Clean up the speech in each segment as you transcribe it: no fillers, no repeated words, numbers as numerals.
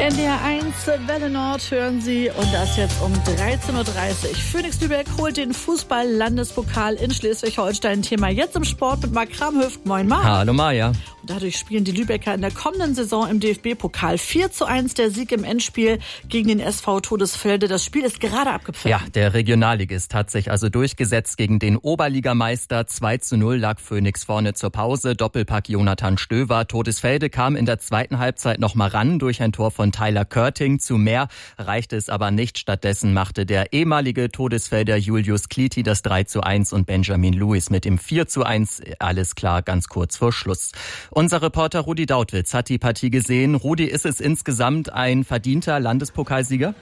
NDR 1 Welle Nord hören Sie und das jetzt um 13.30 Uhr. Phoenix Lübeck holt den Fußball-Landespokal in Schleswig-Holstein. Thema jetzt im Sport mit Marc Kramhöft. Moin Marc. Hallo Maja. Und dadurch spielen die Lübecker in der kommenden Saison im DFB-Pokal. 4:1 der Sieg im Endspiel gegen den SV Todesfelde. Das Spiel ist gerade abgepfiffen. Ja, der Regionalligist hat sich also durchgesetzt gegen den Oberligameister. 2:0 lag Phoenix vorne zur Pause. Doppelpack Jonathan Stöver. Todesfelde kam in der zweiten Halbzeit noch mal ran durch ein Tor von Tyler Körting. Zu mehr reichte es aber nicht. Stattdessen machte der ehemalige Todesfelder Julius Kliti das 3:1 und Benjamin Lewis mit dem 4:1. Alles klar, ganz kurz vor Schluss. Unser Reporter Rudi Dautwitz hat die Partie gesehen. Rudi, ist es insgesamt ein verdienter Landespokalsieger?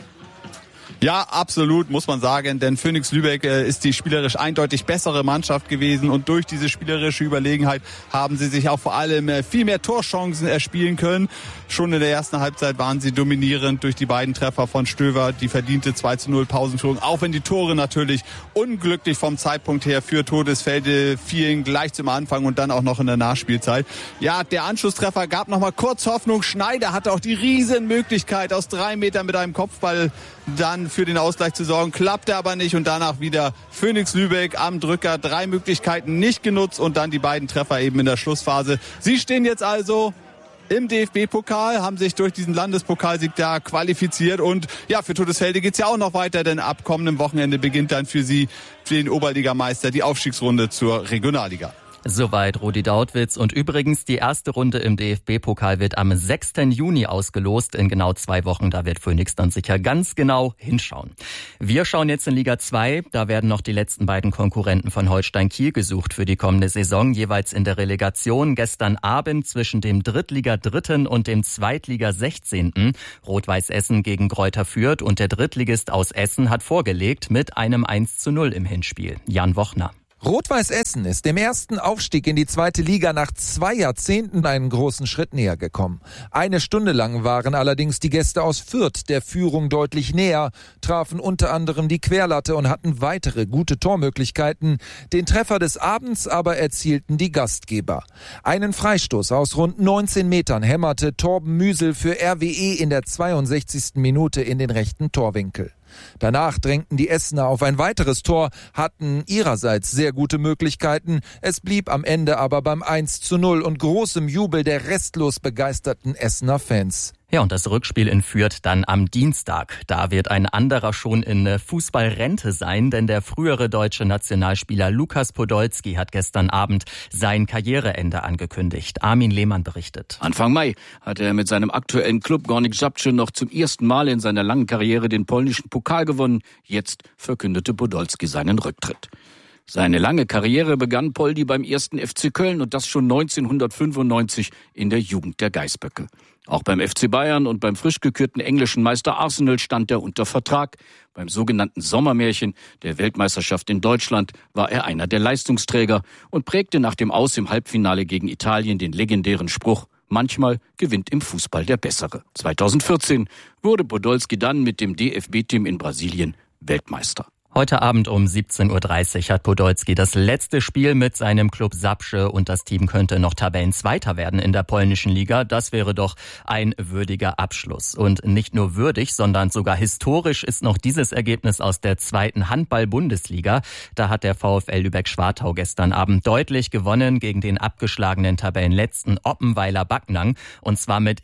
Ja, absolut, muss man sagen, denn Phoenix Lübeck ist die spielerisch eindeutig bessere Mannschaft gewesen und durch diese spielerische Überlegenheit haben sie sich auch vor allem viel mehr Torchancen erspielen können. Schon in der ersten Halbzeit waren sie dominierend durch die beiden Treffer von Stöver, die verdiente 2:0 Pausenführung, auch wenn die Tore natürlich unglücklich vom Zeitpunkt her für Todesfelde fielen, gleich zum Anfang und dann auch noch in der Nachspielzeit. Ja, der Anschlusstreffer gab noch mal kurz Hoffnung. Schneider hatte auch die Riesenmöglichkeit aus 3 Metern mit einem Kopfball dann für den Ausgleich zu sorgen, klappte aber nicht und danach wieder Phoenix Lübeck am Drücker, 3 Möglichkeiten nicht genutzt und dann die beiden Treffer eben in der Schlussphase. Sie stehen jetzt also im DFB-Pokal, haben sich durch diesen Landespokalsieg da qualifiziert und ja, für Todesfelde geht's ja auch noch weiter, denn ab kommendem Wochenende beginnt dann für sie, für den Oberligameister, die Aufstiegsrunde zur Regionalliga. Soweit Rudi Dautwitz. Und übrigens, die erste Runde im DFB-Pokal wird am 6. Juni ausgelost. In genau 2 Wochen, da wird Phoenix dann sicher ganz genau hinschauen. Wir schauen jetzt in Liga 2. Da werden noch die letzten beiden Konkurrenten von Holstein Kiel gesucht für die kommende Saison. Jeweils in der Relegation. Gestern Abend zwischen dem Drittliga-Dritten und dem Zweitliga-16. Rot-Weiß Essen gegen Greuther Fürth. Und der Drittligist aus Essen hat vorgelegt mit einem 1:0 im Hinspiel. Jan Wochner. Rot-Weiß Essen ist dem ersten Aufstieg in die zweite Liga nach 2 Jahrzehnten einen großen Schritt näher gekommen. 1 Stunde lang waren allerdings die Gäste aus Fürth der Führung deutlich näher, trafen unter anderem die Querlatte und hatten weitere gute Tormöglichkeiten. Den Treffer des Abends aber erzielten die Gastgeber. Einen Freistoß aus rund 19 Metern hämmerte Torben Müsel für RWE in der 62. Minute in den rechten Torwinkel. Danach drängten die Essener auf ein weiteres Tor, hatten ihrerseits sehr gute Möglichkeiten. Es blieb am Ende aber beim 1:0 und großem Jubel der restlos begeisterten Essener Fans. Ja, und das Rückspiel in Fürth dann am Dienstag. Da wird ein anderer schon in Fußballrente sein, denn der frühere deutsche Nationalspieler Lukas Podolski hat gestern Abend sein Karriereende angekündigt. Armin Lehmann berichtet. Anfang Mai hatte er mit seinem aktuellen Klub Górnik Zabrze noch zum ersten Mal in seiner langen Karriere den polnischen Pokal gewonnen. Jetzt verkündete Podolski seinen Rücktritt. Seine lange Karriere begann Poldi beim 1. FC Köln und das schon 1995 in der Jugend der Geißböcke. Auch beim FC Bayern und beim frisch gekürten englischen Meister Arsenal stand er unter Vertrag. Beim sogenannten Sommermärchen der Weltmeisterschaft in Deutschland war er einer der Leistungsträger und prägte nach dem Aus im Halbfinale gegen Italien den legendären Spruch: Manchmal gewinnt im Fußball der Bessere. 2014 wurde Podolski dann mit dem DFB-Team in Brasilien Weltmeister. Heute Abend um 17:30 Uhr hat Podolski das letzte Spiel mit seinem Klub Zabrze und das Team könnte noch Tabellenzweiter werden in der polnischen Liga. Das wäre doch ein würdiger Abschluss. Und nicht nur würdig, sondern sogar historisch ist noch dieses Ergebnis aus der 2. Handball-Bundesliga. Da hat der VfL Lübeck-Schwartau gestern Abend deutlich gewonnen gegen den abgeschlagenen Tabellenletzten Oppenweiler Backnang. Und zwar mit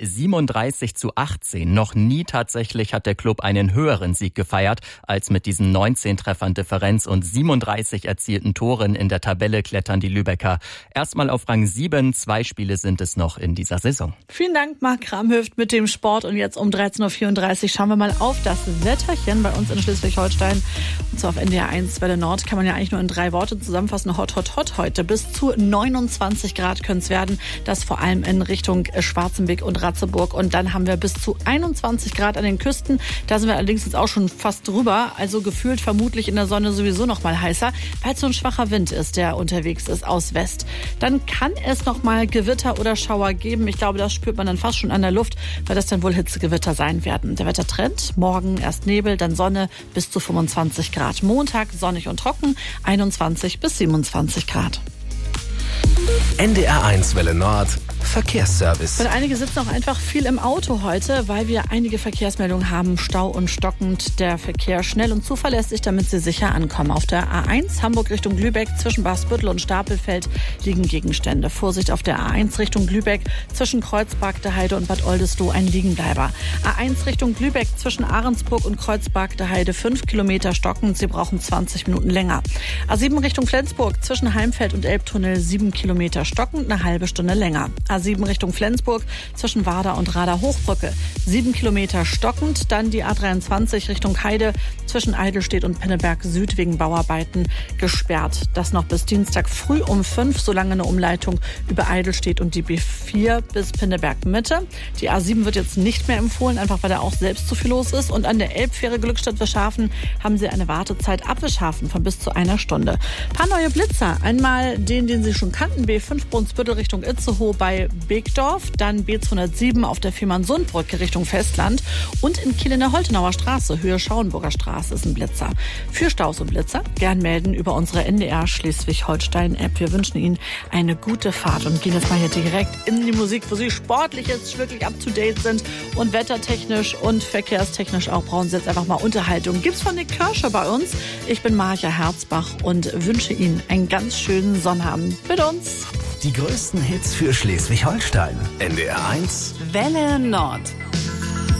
37:18. Noch nie tatsächlich hat der Club einen höheren Sieg gefeiert als mit diesen 19 Treffern Differenz und 37 erzielten Toren in der Tabelle klettern die Lübecker erstmal auf Rang 7. 2 Spiele sind es noch in dieser Saison. Vielen Dank, Marc Kramhöft mit dem Sport. Und jetzt um 13.34 Uhr schauen wir mal auf das Wetterchen bei uns in Schleswig-Holstein. Und zwar auf NDR 1 Welle Nord kann man ja eigentlich nur in 3 Worte zusammenfassen. Hot, hot, hot heute. Bis zu 29 Grad können es werden. Das vor allem in Richtung Schwarzenbeck und Ratzeburg. Und dann haben wir bis zu 21 Grad an den Küsten. Da sind wir allerdings jetzt auch schon fast drüber. Also gefühlt vermutlich in der Sonne sowieso noch mal heißer, weil es so ein schwacher Wind ist, der unterwegs ist aus West. Dann kann es noch mal Gewitter oder Schauer geben. Ich glaube, das spürt man dann fast schon an der Luft, weil das dann wohl Hitzegewitter sein werden. Der Wettertrend: morgen erst Nebel, dann Sonne bis zu 25 Grad. Montag sonnig und trocken, 21 bis 27 Grad. NDR 1 Welle Nord Verkehrsservice. Und einige sitzen auch einfach viel im Auto heute, weil wir einige Verkehrsmeldungen haben. Stau und stockend, der Verkehr schnell und zuverlässig, damit Sie sicher ankommen. Auf der A1 Hamburg Richtung Lübeck zwischen Bachsbüttel und Stapelfeld liegen Gegenstände. Vorsicht auf der A1 Richtung Lübeck zwischen Kreuzberg-der-Heide und Bad Oldesloe ein Liegenbleiber. A1 Richtung Lübeck zwischen Ahrensburg und Kreuzberg-der-Heide 5 Kilometer stockend. Sie brauchen 20 Minuten länger. A7 Richtung Flensburg zwischen Heimfeld und Elbtunnel 7 Kilometer stockend, eine halbe Stunde länger. A7 Richtung Flensburg zwischen Warder und Rader Hochbrücke 7 Kilometer stockend. Dann die A23 Richtung Heide zwischen Eidelstedt und Pinneberg Süd wegen Bauarbeiten gesperrt. Das noch bis Dienstag früh um 5, solange eine Umleitung über Eidelstedt und die B4 bis Pinneberg Mitte. Die A7 wird jetzt nicht mehr empfohlen, einfach weil da auch selbst zu viel los ist. Und an der Elbfähre Glückstadt-Wischhafen haben Sie eine Wartezeit ab Wischhafen von bis zu einer Stunde. Ein paar neue Blitzer. Einmal den Sie schon kannten, B5 Brunsbüttel Richtung Itzehoe bei Begdorf, dann B207 auf der Fehmarnsundbrücke Richtung Festland und in Kiel in der Holtenauer Straße, Höhe Schauenburger Straße ist ein Blitzer. Für Staus und Blitzer gern melden über unsere NDR Schleswig-Holstein-App. Wir wünschen Ihnen eine gute Fahrt und gehen jetzt mal hier direkt in die Musik, wo Sie sportlich jetzt wirklich up-to-date sind und wettertechnisch und verkehrstechnisch auch brauchen Sie jetzt einfach mal Unterhaltung. Gibt's von Nick Kirsche bei uns. Ich bin Marja Herzbach und wünsche Ihnen einen ganz schönen Sonnabend mit uns. Die größten Hits für Schleswig-Holstein. NDR 1. Welle Nord.